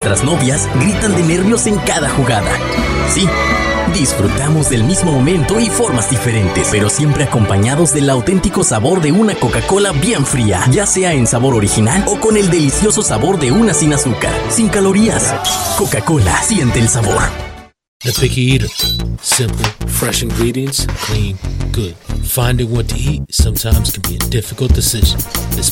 nuestras novias gritan de nervios en cada jugada. Sí, disfrutamos del mismo momento y formas diferentes, pero siempre acompañados del auténtico sabor de una Coca-Cola bien fría, ya sea en sabor original o con el delicioso sabor de una sin azúcar, sin calorías. Coca-Cola, siente el sabor. The Picky Eater. Simple, fresh ingredients, clean, good. Finding what to eat sometimes can be a difficult decision.